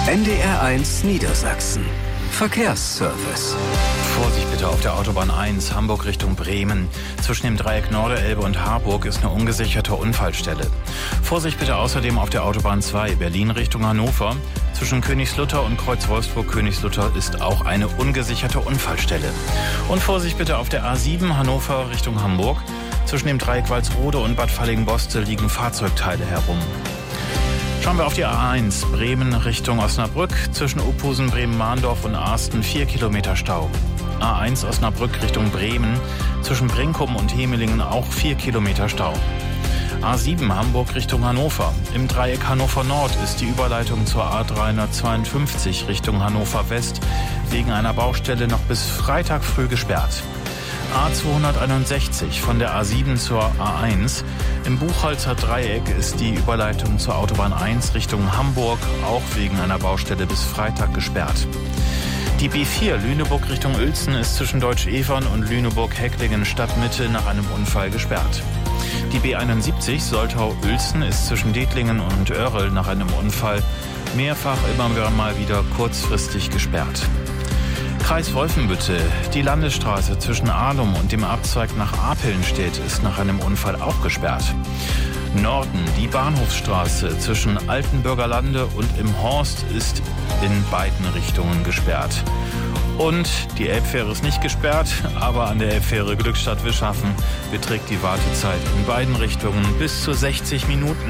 NDR1 Niedersachsen. Verkehrsservice. Vorsicht bitte auf der Autobahn 1, Hamburg Richtung Bremen. Zwischen dem Dreieck Norderelbe und Harburg ist eine ungesicherte Unfallstelle. Vorsicht bitte außerdem auf der Autobahn 2, Berlin Richtung Hannover. Zwischen Königslutter und Kreuz Wolfsburg-Königslutter ist auch eine ungesicherte Unfallstelle. Und Vorsicht bitte auf der A7, Hannover Richtung Hamburg. Zwischen dem Dreieck Walsrode und Bad Fallingbostel liegen Fahrzeugteile herum. Schauen wir auf die A1, Bremen Richtung Osnabrück. Zwischen Uphusen, Bremen-Mahndorf und Arsten 4 Kilometer Stau. A1 Osnabrück Richtung Bremen. Zwischen Brinkum und Hemelingen auch 4 Kilometer Stau. A7 Hamburg Richtung Hannover. Im Dreieck Hannover Nord ist die Überleitung zur A352 Richtung Hannover West wegen einer Baustelle noch bis Freitag früh gesperrt. A261 von der A7 zur A1. Im Buchholzer Dreieck ist die Überleitung zur Autobahn 1 Richtung Hamburg auch wegen einer Baustelle bis Freitag gesperrt. Die B4 Lüneburg Richtung Uelzen ist zwischen Deutsch-Evern und Lüneburg-Hecklingen Stadtmitte nach einem Unfall gesperrt. Die B71 Soltau-Uelzen ist zwischen Dettlingen und Oerrl nach einem Unfall mehrfach immer mal wieder kurzfristig gesperrt. Kreis Wolfenbüttel. Die Landesstraße zwischen Ahlum und dem Abzweig nach Apelnstedt ist nach einem Unfall auch gesperrt. Norden. Die Bahnhofsstraße zwischen Altenburger Lande und im Horst ist in beiden Richtungen gesperrt. Und die Elbfähre ist nicht gesperrt, aber an der Elbfähre Glückstadt-Wischhafen beträgt die Wartezeit in beiden Richtungen bis zu 60 Minuten.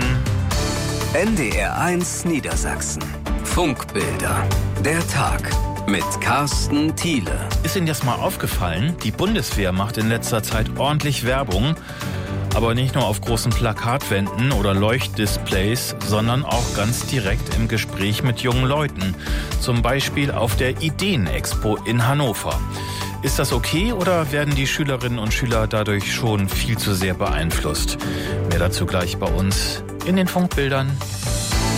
NDR1 Niedersachsen. Funkbilder. Der Tag. Mit Carsten Thiele. Ist Ihnen das mal aufgefallen? Die Bundeswehr macht in letzter Zeit ordentlich Werbung. Aber nicht nur auf großen Plakatwänden oder Leuchtdisplays, sondern auch ganz direkt im Gespräch mit jungen Leuten. Zum Beispiel auf der Ideen-Expo in Hannover. Ist das okay oder werden die Schülerinnen und Schüler dadurch schon viel zu sehr beeinflusst? Mehr dazu gleich bei uns in den Funkbildern.